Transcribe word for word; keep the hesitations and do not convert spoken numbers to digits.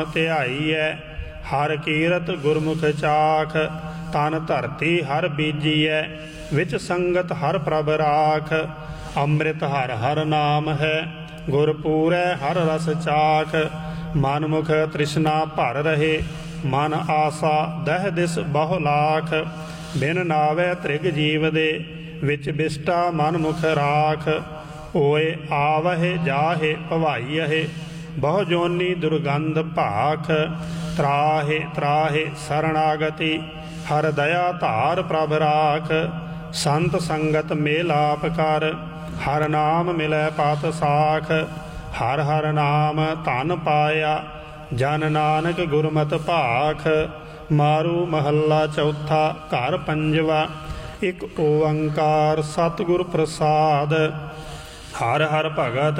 ਧਿਆਈਐ। ਹਰ ਕੀਰਤ ਗੁਰਮੁਖ ਚਾਖ, ਤਨ ਧਰਤੀ ਹਰ ਬੀਜੀਐ। ਵਿੱਚ ਸੰਗਤ ਹਰ ਪ੍ਰਭ ਰਾਖ, ਅੰਮ੍ਰਿਤ ਹਰ ਹਰ ਨਾਮ ਹੈ। ਗੁਰ ਪੂਰੈ ਹਰ ਰਸ ਚਾਖ, ਮਨ ਮੁਖ ਤ੍ਰਿਸ਼ਨਾ ਭਰ ਰਹੇ। ਮਨ ਆਸਾ ਦਹ ਦਿਸ ਬਹੁ ਲਾਖ, ਬਿਨ ਨਾਵੈ ਤ੍ਰਿਗ ਜੀਵ ਦੇ। ਵਿੱਚ ਬਿਸਟਾ ਮਨ ਮੁਖ ਰਾਖ, ਹੋਏ ਆਵਹਿ ਜਾਹੇ ਭਵਾਈਅਹਿ। ਬਹੁ ਜੋਨੀ ਦੁਰਗੰਧ ਭਾਖ, ਤਰਾਹੇ ਤਰਾਹੇ ਸਰਣਾਗਤੀ। ਹਰ ਦਇਆ ਧਾਰ ਪ੍ਰਭ ਰਾਖ, ਸੰਤ ਸੰਗਤ ਮੇਲਾਪ ਕਰ। ਹਰ ਨਾਮ ਮਿਲੈ ਪਤ ਸਾਖ, ਹਰ ਹਰ ਨਾਮ ਧਨ ਪਾਇਆ। ਜਨ ਨਾਨਕ ਗੁਰਮਤਿ ਭਾਖ। ਮਾਰੂ ਮਹੱਲਾ ਚੌਥਾ। ਘਰ ਪੰਜਵਾ। ਇੱਕ ਓੰਕਾਰ ਸਤਿਗੁਰ ਪ੍ਰਸਾਦ। ਹਰ ਹਰ ਭਗਤ